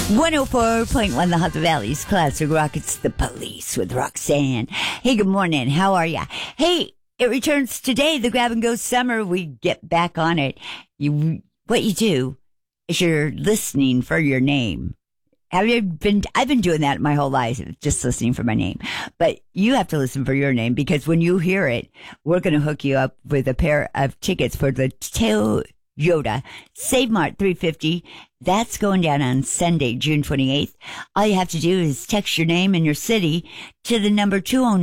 104.1 The Hot Valley's Classic Rock. It's The Police with Roxanne. Hey, good morning. How are ya? Hey, it returns today, the Grab and Go Summer. We get back on it. What you do is you're listening for your name. I've been doing that my whole life, just listening for my name. But you have to listen for your name, because when you hear it, we're going to hook you up with a pair of tickets for the Yoda Save Mart 350. That's going down on Sunday, June 28th. All you have to do is text your name and your city to the number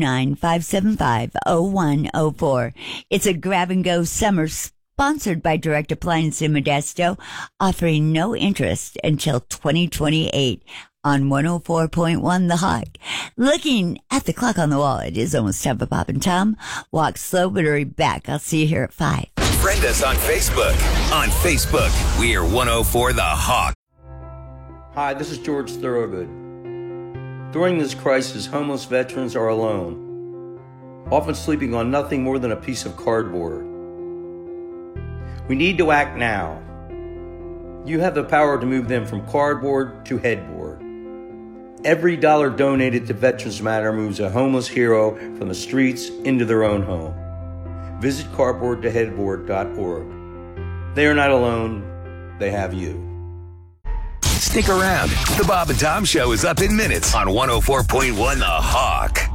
209-575-0104. It's a grab and go summer sponsored by Direct Appliance in Modesto, offering no interest until 2028 on 104.1 The Hawk. Looking at the clock on the wall, it is almost time for Pop and Tom. Walk slow, but hurry back. I'll see you here at 5. Friend us on Facebook. On Facebook, we are 104 The Hawk. Hi, this is George Thorogood. During this crisis, homeless veterans are alone, often sleeping on nothing more than a piece of cardboard. We need to act now. You have the power to move them from cardboard to headboard. Every dollar donated to Veterans Matter moves a homeless hero from the streets into their own home. Visit cardboardtoheadboard.org. They are not alone. They have you. Stick around. The Bob and Tom Show is up in minutes on 104.1 The Hawk.